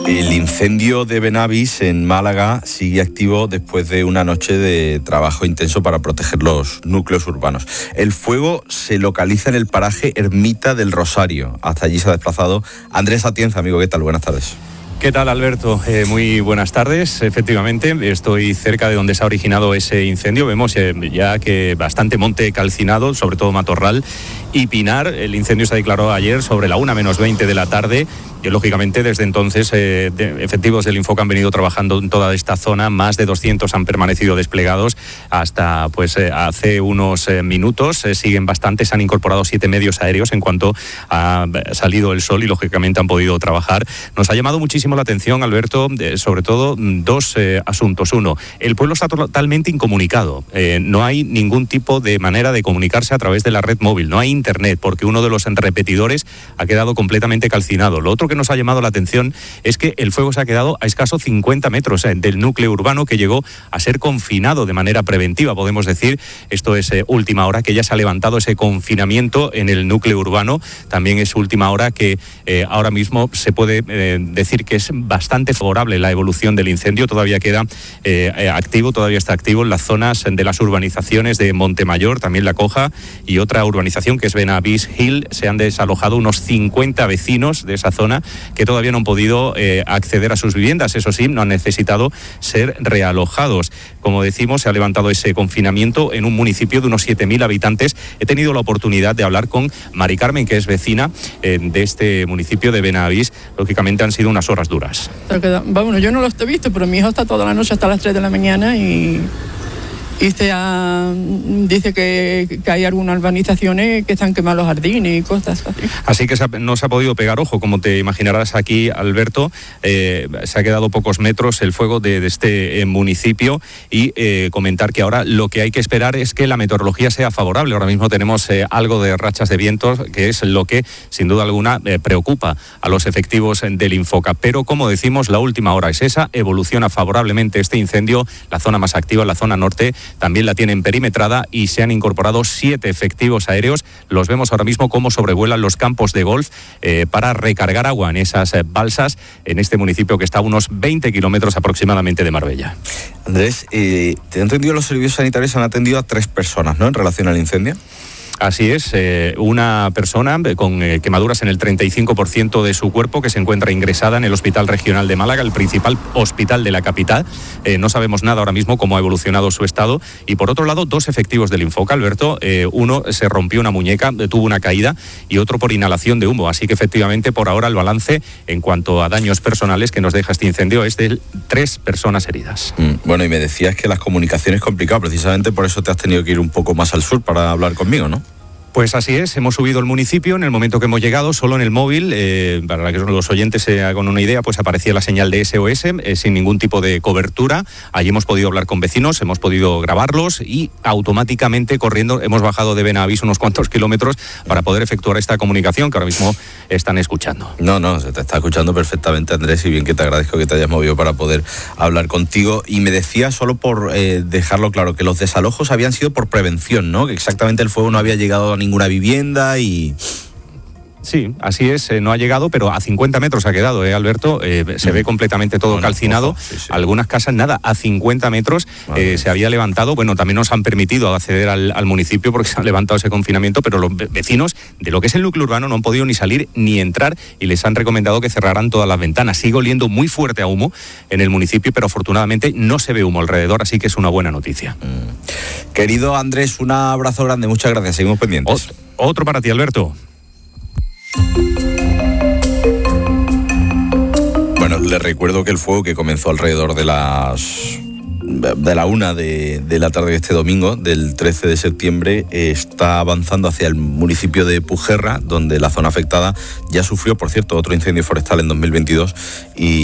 El incendio de Benavís en Málaga sigue activo después de una noche de trabajo intenso para proteger los núcleos urbanos. El fuego se localiza en el paraje Ermita del Rosario. Hasta allí se ha desplazado Andrés Atienza. Amigo, ¿qué tal? Buenas tardes. ¿Qué tal, Alberto? Muy buenas tardes. Efectivamente, estoy cerca de donde se ha originado ese incendio. Vemos ya que bastante monte calcinado, sobre todo matorral y pinar. El incendio se declaró ayer sobre la 1:20 de la tarde. Y, lógicamente, desde entonces, efectivos del Infoca han venido trabajando en toda esta zona. Más de 200 han permanecido desplegados hasta hace unos minutos. Siguen bastantes, han incorporado 7 medios aéreos en cuanto ha salido el sol y, lógicamente, han podido trabajar. Nos ha llamado muchísimo la atención, Alberto, sobre todo dos asuntos. Uno, el pueblo está totalmente incomunicado. No hay ningún tipo de manera de comunicarse a través de la red móvil. No hay internet, porque uno de los repetidores ha quedado completamente calcinado. Lo otro que nos ha llamado la atención es que el fuego se ha quedado a escasos 50 metros del núcleo urbano, que llegó a ser confinado de manera preventiva, podemos decir. Esto es última hora, que ya se ha levantado ese confinamiento en el núcleo urbano. También es última hora que ahora mismo se puede decir que es bastante favorable la evolución del incendio. Todavía queda activo, todavía está activo en las zonas de las urbanizaciones de Montemayor, también La Coja, y otra urbanización que es Benavís Hill. Se han desalojado unos 50 vecinos de esa zona que todavía no han podido acceder a sus viviendas. Eso sí, no han necesitado ser realojados. Como decimos, se ha levantado ese confinamiento en un municipio de unos 7.000 habitantes. He tenido la oportunidad de hablar con Mari Carmen, que es vecina de este municipio de Benavís. Lógicamente han sido unas horas duras. Bueno, yo no lo he visto, pero mi hijo está toda la noche hasta las 3 de la mañana y dice que hay algunas urbanizaciones que están quemando los jardines y cosas así. Así que no se ha podido pegar ojo, como te imaginarás aquí, Alberto. Se ha quedado pocos metros el fuego de este municipio y comentar que ahora lo que hay que esperar es que la meteorología sea favorable. Ahora mismo tenemos algo de rachas de vientos, que es lo que sin duda alguna preocupa a los efectivos del Infoca. Pero como decimos, la última hora es esa, evoluciona favorablemente este incendio. La zona más activa, la zona norte, también la tienen perimetrada y se han incorporado 7 efectivos aéreos. Los vemos ahora mismo cómo sobrevuelan los campos de golf para recargar agua en esas balsas en este municipio que está a unos 20 kilómetros aproximadamente de Marbella. Andrés, te he entendido, los servicios sanitarios han atendido a 3 personas, ¿no?, en relación al incendio. Así es, una persona con quemaduras en el 35% de su cuerpo que se encuentra ingresada en el Hospital Regional de Málaga, el principal hospital de la capital. No sabemos nada ahora mismo cómo ha evolucionado su estado. Y por otro lado, 2 efectivos del Infoca, Alberto. Uno se rompió una muñeca, tuvo una caída, y otro por inhalación de humo. Así que efectivamente, por ahora el balance en cuanto a daños personales que nos deja este incendio es de 3 personas heridas. Bueno, y me decías que las comunicaciones complicadas, precisamente por eso te has tenido que ir un poco más al sur para hablar conmigo, ¿no? Pues así es, hemos subido el municipio. En el momento que hemos llegado, solo en el móvil, para que los oyentes se hagan una idea, pues aparecía la señal de SOS sin ningún tipo de cobertura. Allí hemos podido hablar con vecinos, hemos podido grabarlos y automáticamente, corriendo, hemos bajado de Benavís unos cuantos kilómetros para poder efectuar esta comunicación que ahora mismo están escuchando. No, se te está escuchando perfectamente, Andrés, y bien que te agradezco que te hayas movido para poder hablar contigo. Y me decía, solo por dejarlo claro, que los desalojos habían sido por prevención, ¿no? Que exactamente el fuego no había llegado a ninguna vivienda y... Sí, así es, no ha llegado, pero a 50 metros ha quedado, Alberto. Se ve completamente todo calcinado. Ojo, sí. Algunas casas, nada, a 50 metros se había levantado. Bueno, también nos han permitido acceder al municipio porque se ha levantado ese confinamiento, pero los vecinos de lo que es el núcleo urbano no han podido ni salir ni entrar y les han recomendado que cerraran todas las ventanas. Sigue oliendo muy fuerte a humo en el municipio, pero afortunadamente no se ve humo alrededor, así que es una buena noticia. Querido Andrés, un abrazo grande, muchas gracias, seguimos pendientes. Otro para ti, Alberto. Bueno, les recuerdo que el fuego, que comenzó alrededor de la 1 de la tarde de este domingo, del 13 de septiembre, está avanzando hacia el municipio de Pujerra, donde la zona afectada ya sufrió, por cierto, otro incendio forestal en 2022 y